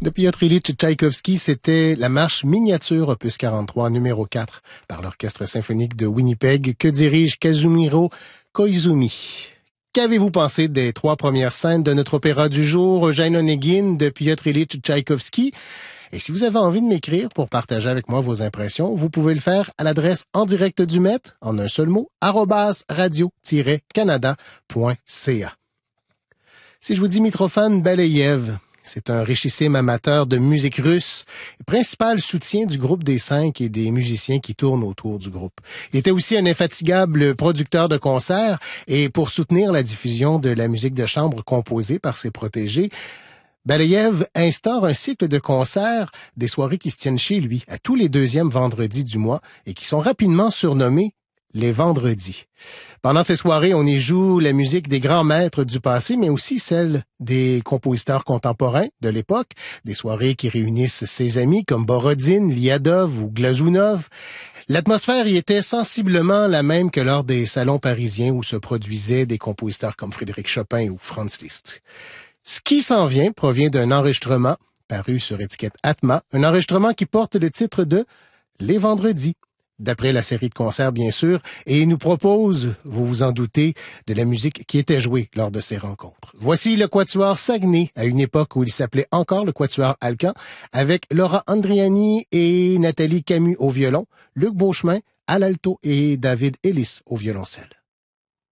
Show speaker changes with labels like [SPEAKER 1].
[SPEAKER 1] De Piotr Ilyich Tchaïkovski, c'était la marche miniature opus 43 numéro 4 par l'Orchestre symphonique de Winnipeg que dirige Kazumiro Koizumi. Qu'avez-vous pensé des 3 premières scènes de notre opéra du jour, Eugène Onegin de Piotr Ilyich Tchaïkovski? Et si vous avez envie de m'écrire pour partager avec moi vos impressions, vous pouvez le faire à l'adresse en direct du Met, en un seul mot, @radio-canada.ca. Si je vous dis Mitrofan Balayev, c'est un richissime amateur de musique russe, principal soutien du groupe des 5 et des musiciens qui tournent autour du groupe. Il était aussi un infatigable producteur de concerts et pour soutenir la diffusion de la musique de chambre composée par ses protégés, Balayev instaure un cycle de concerts, des soirées qui se tiennent chez lui à tous les 2e vendredis du mois et qui sont rapidement surnommés les vendredis. Pendant ces soirées, on y joue la musique des grands maîtres du passé, mais aussi celle des compositeurs contemporains de l'époque, des soirées qui réunissent ses amis comme Borodine, Liadov ou Glazunov. L'atmosphère y était sensiblement la même que lors des salons parisiens où se produisaient des compositeurs comme Frédéric Chopin ou Franz Liszt. Ce qui s'en vient provient d'un enregistrement paru sur étiquette Atma, un enregistrement qui porte le titre de « Les Vendredis », d'après la série de concerts bien sûr, et il nous propose, vous vous en doutez, de la musique qui était jouée lors de ces rencontres. Voici le Quatuor Saguenay, à une époque où il s'appelait encore le Quatuor Alcan, avec Laura Andriani et Nathalie Camus au violon, Luc Beauchemin à l'alto et David Ellis au violoncelle.